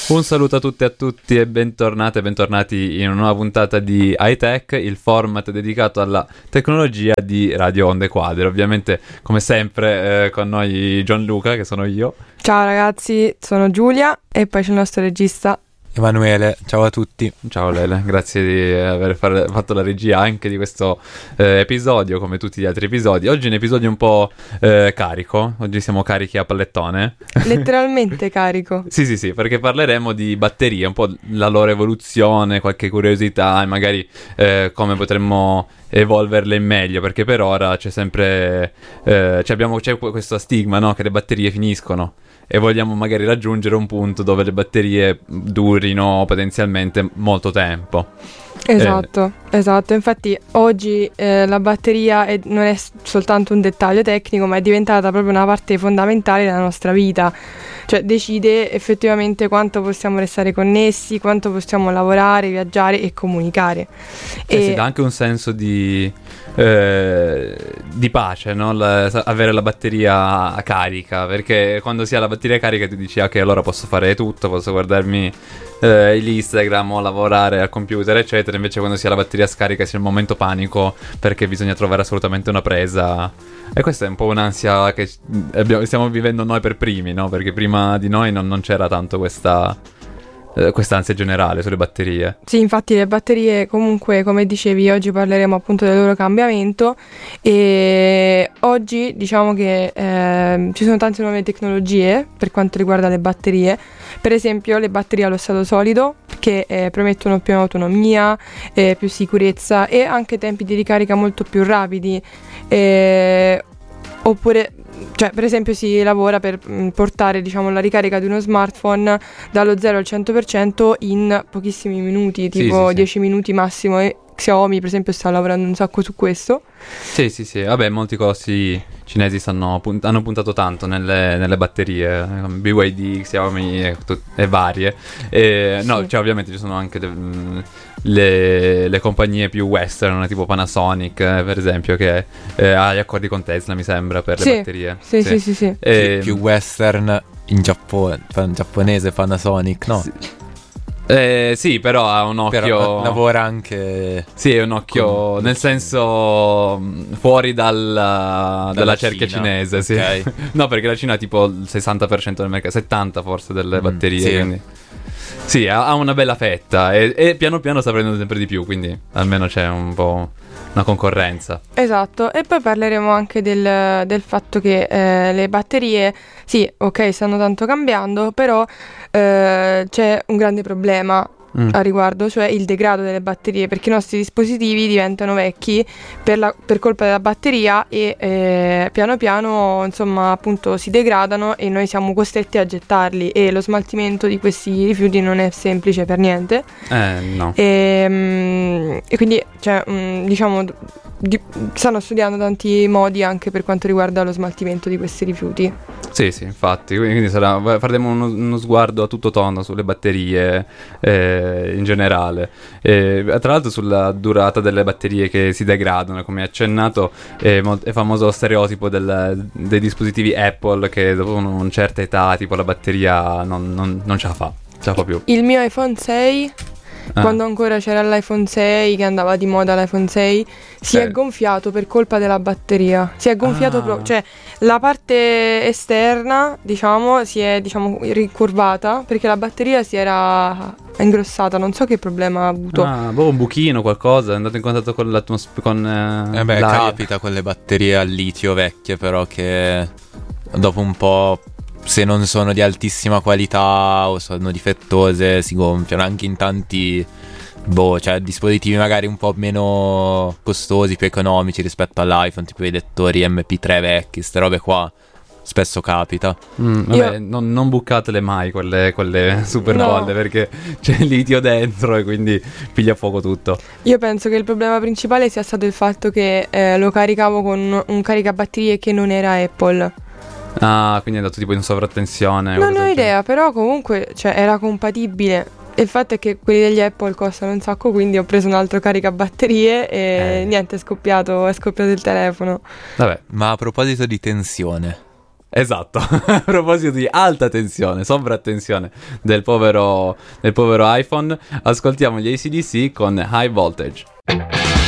Un saluto a tutte e a tutti e bentornate e bentornati in una nuova puntata di iTech, il format dedicato alla tecnologia di Radio Onde Quadre. Ovviamente, come sempre, con noi Gianluca, che sono io. Ciao ragazzi, sono Giulia e poi c'è il nostro regista Emanuele. Ciao a tutti. Ciao Lele, grazie di aver fatto la regia anche di questo episodio, come tutti gli altri episodi. Oggi è un episodio un po' carico, oggi siamo carichi a pallettone. Letteralmente carico. Sì, perché parleremo di batterie, un po' la loro evoluzione, qualche curiosità e magari come potremmo evolverle in meglio, perché per ora c'è sempre c'è questo stigma, no? Che le batterie finiscono e vogliamo magari raggiungere un punto dove le batterie durino potenzialmente molto tempo. Esatto. Infatti oggi la batteria non è soltanto un dettaglio tecnico, ma è diventata proprio una parte fondamentale della nostra vita. Cioè decide effettivamente quanto possiamo restare connessi, quanto possiamo lavorare, viaggiare e comunicare. E si dà anche un senso di pace, no? Avere la batteria carica, perché quando si ha la batteria carica ti dici ok, allora posso fare tutto, posso guardarmi l'Instagram o lavorare al computer eccetera. Invece quando si ha la batteria scarica si è il momento panico, perché bisogna trovare assolutamente una presa, e questa è un po' un'ansia che stiamo vivendo noi per primi, no? Perché prima di noi non c'era tanto questa ansia generale sulle batterie. Sì, infatti le batterie, comunque, come dicevi, oggi parleremo appunto del loro cambiamento, e oggi diciamo che ci sono tante nuove tecnologie per quanto riguarda le batterie. Per esempio le batterie allo stato solido, che promettono più autonomia, più sicurezza e anche tempi di ricarica molto più rapidi, oppure, cioè, per esempio si lavora per portare, diciamo, la ricarica di uno smartphone dallo 0 al 100% in pochissimi minuti, tipo 10 minuti massimo, e Xiaomi per esempio sta lavorando un sacco su questo. Sì, vabbè, molti colossi cinesi hanno puntato tanto nelle batterie, BYD, Xiaomi e varie, no, cioè ovviamente ci sono anche le compagnie più western, tipo Panasonic per esempio, che ha gli accordi con Tesla, mi sembra, per le batterie. Sì. Più western in giapponese Panasonic, no? Sì, però ha un occhio. Però lavora anche. Sì, è un occhio, nel senso, fuori dalla cerchia cinese. Sì. Okay. No, perché la Cina ha tipo il 60% del mercato, 70% forse delle batterie. Sì. Quindi sì, ha una bella fetta e piano piano sta prendendo sempre di più. Quindi almeno c'è un po' una concorrenza. Esatto, e poi parleremo anche del fatto che le batterie, sì, ok, stanno tanto cambiando, però c'è un grande problema a riguardo, cioè il degrado delle batterie, perché i nostri dispositivi diventano vecchi per colpa della batteria e piano piano, insomma, appunto si degradano e noi siamo costretti a gettarli, e lo smaltimento di questi rifiuti non è semplice per niente. No. E quindi, cioè, diciamo, stanno studiando tanti modi anche per quanto riguarda lo smaltimento di questi rifiuti. Sì, infatti, quindi faremo uno sguardo a tutto tondo sulle batterie in generale. Tra l'altro sulla durata delle batterie che si degradano, come accennato, è famoso lo stereotipo dei dispositivi Apple, che dopo una certa età, tipo, la batteria non ce la fa più. Il mio iPhone 6... quando ancora c'era l'iPhone 6, che andava di moda l'iPhone 6, si è gonfiato per colpa della batteria. Si è gonfiato cioè la parte esterna, diciamo, si è, diciamo, ricurvata perché la batteria si era ingrossata. Non so che problema ha avuto. Un buchino, qualcosa, è andato in contatto con l'aria. Capita con le batterie al litio vecchie, però, che dopo un po', se non sono di altissima qualità o sono difettose, si gonfiano anche in tanti cioè dispositivi magari un po' meno costosi, più economici rispetto all'iPhone, tipo i lettori MP3 vecchi, ste robe qua. Spesso capita. Vabbè, non bucatele mai quelle super bolle, perché c'è il litio dentro e quindi piglia fuoco tutto. Io penso che il problema principale sia stato il fatto che lo caricavo con un caricabatterie che non era Apple. Quindi è andato tipo in sovrattensione. Non ho idea, però comunque, cioè, era compatibile. E il fatto è che quelli degli Apple costano un sacco, quindi ho preso un altro caricabatterie e niente, è scoppiato il telefono. Vabbè. Ma a proposito di tensione, Esatto, a proposito di alta tensione, sovraattenzione del povero iPhone, ascoltiamo gli AC/DC con High Voltage.